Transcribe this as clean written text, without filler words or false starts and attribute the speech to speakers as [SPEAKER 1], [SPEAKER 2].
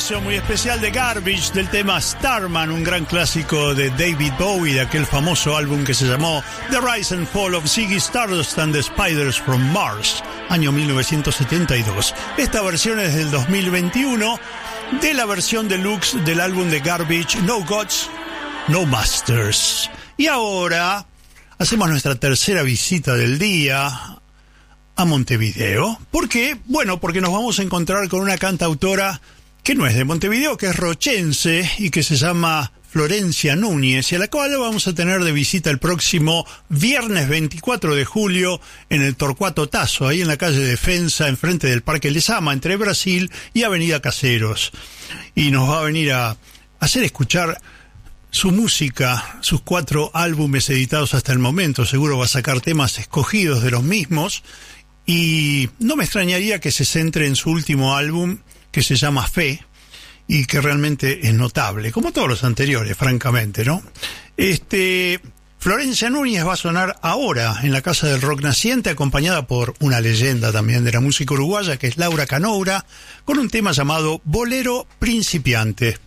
[SPEAKER 1] versión muy especial de Garbage del tema Starman, un gran clásico de David Bowie, de aquel famoso álbum que se llamó The Rise and Fall of Ziggy Stardust and the Spiders from Mars, año 1972. Esta versión es del 2021, de la versión deluxe del álbum de Garbage, No Gods, No Masters. Y ahora hacemos nuestra tercera visita del día a Montevideo. ¿Por qué? Bueno, porque nos vamos a encontrar con una cantautora que no es de Montevideo, que es rochense y que se llama Florencia Núñez, y a la cual vamos a tener de visita el próximo viernes 24 de julio en el Torcuato Tasso, ahí en la calle Defensa, enfrente del Parque Lezama, entre Brasil y Avenida Caseros. Y nos va a venir a hacer escuchar su música, sus 4 álbumes editados hasta el momento. Seguro va a sacar temas escogidos de los mismos. Y no me extrañaría que se centre en su último álbum, que se llama Fe, y que realmente es notable, como todos los anteriores, francamente, ¿no? Florencia Núñez va a sonar ahora en la Casa del Rock Naciente, acompañada por una leyenda también de la música uruguaya, que es Laura Canoura, con un tema llamado Bolero Principiante.